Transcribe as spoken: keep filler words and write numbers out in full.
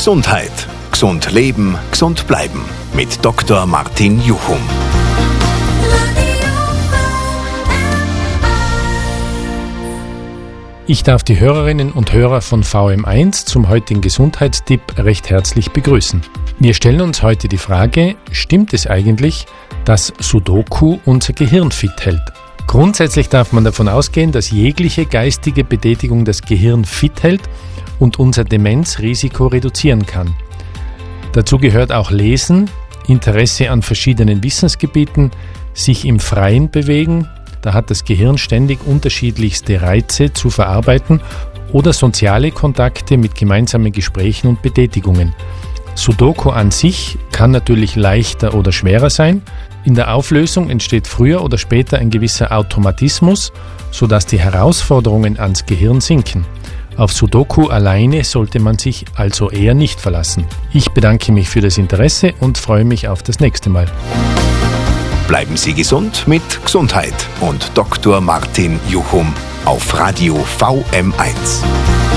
Gesundheit. Gesund leben, gesund bleiben. Mit Doktor Martin Juchum. Ich darf die Hörerinnen und Hörer von V M eins zum heutigen Gesundheitstipp recht herzlich begrüßen. Wir stellen uns heute die Frage, stimmt es eigentlich, dass Sudoku unser Gehirn fit hält? Grundsätzlich darf man davon ausgehen, dass jegliche geistige Betätigung das Gehirn fit hält und unser Demenzrisiko reduzieren kann. Dazu gehört auch Lesen, Interesse an verschiedenen Wissensgebieten, sich im Freien bewegen, da hat das Gehirn ständig unterschiedlichste Reize zu verarbeiten, oder soziale Kontakte mit gemeinsamen Gesprächen und Betätigungen. Sudoku an sich kann natürlich leichter oder schwerer sein. In der Auflösung entsteht früher oder später ein gewisser Automatismus, sodass die Herausforderungen ans Gehirn sinken. Auf Sudoku alleine sollte man sich also eher nicht verlassen. Ich bedanke mich für das Interesse und freue mich auf das nächste Mal. Bleiben Sie gesund mit Gesundheit und Doktor Martin Juchum auf Radio V M eins.